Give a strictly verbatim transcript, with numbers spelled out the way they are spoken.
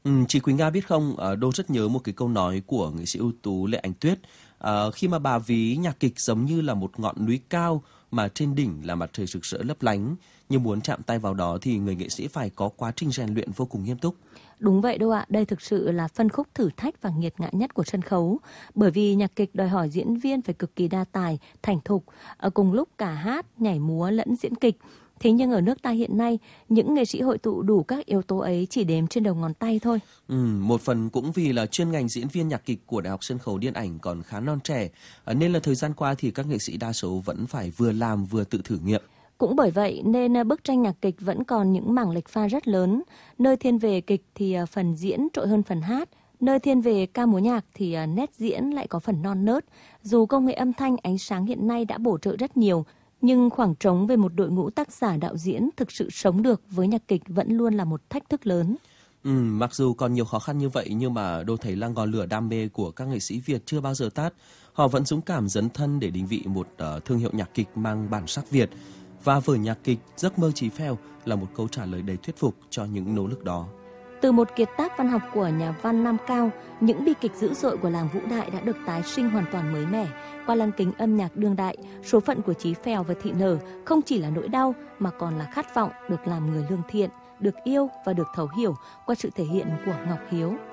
Ừm, chị Quỳnh Nga biết không, ờ, Đô rất nhớ một cái câu nói của nghệ sĩ ưu tú Lệ Ánh Tuyết. Ờ, khi mà bà ví nhạc kịch giống như là một ngọn núi cao mà trên đỉnh là mặt trời rực rỡ lấp lánh. Nhưng muốn chạm tay vào đó thì người nghệ sĩ phải có quá trình rèn luyện vô cùng nghiêm túc. Đúng vậy đâu ạ, đây thực sự là phân khúc thử thách và nghiệt ngã nhất của sân khấu. Bởi vì nhạc kịch đòi hỏi diễn viên phải cực kỳ đa tài, thành thục, ở cùng lúc cả hát, nhảy múa lẫn diễn kịch. Thế nhưng ở nước ta hiện nay, những nghệ sĩ hội tụ đủ các yếu tố ấy chỉ đếm trên đầu ngón tay thôi. Ừm, một phần cũng vì là chuyên ngành diễn viên nhạc kịch của Đại học Sân khấu Điện ảnh còn khá non trẻ, ờ, nên là thời gian qua thì các nghệ sĩ đa số vẫn phải vừa làm vừa tự thử nghiệm. Cũng bởi vậy nên à, bức tranh nhạc kịch vẫn còn những mảng lệch pha rất lớn. Nơi thiên về kịch thì à, phần diễn trội hơn phần hát. Nơi thiên về ca múa nhạc thì à, nét diễn lại có phần non nớt. Dù công nghệ âm thanh, ánh sáng hiện nay đã bổ trợ rất nhiều, nhưng khoảng trống về một đội ngũ tác giả đạo diễn thực sự sống được với nhạc kịch vẫn luôn là một thách thức lớn. Ừm, mặc dù còn nhiều khó khăn như vậy nhưng mà Đô thấy là ngọn lửa đam mê của các nghệ sĩ Việt chưa bao giờ tắt. Họ vẫn dũng cảm dấn thân để định vị một ờ, thương hiệu nhạc kịch mang bản sắc Việt. Và vở nhạc kịch Giấc mơ Chí Phèo là một câu trả lời đầy thuyết phục cho những nỗ lực đó. Từ một kiệt tác văn học của nhà văn Nam Cao, những bi kịch dữ dội của làng Vũ Đại đã được tái sinh hoàn toàn mới mẻ. Qua lăng kính âm nhạc đương đại, số phận của Chí Phèo và Thị Nở không chỉ là nỗi đau mà còn là khát vọng được làm người lương thiện, được yêu và được thấu hiểu qua sự thể hiện của Ngọc Hiếu.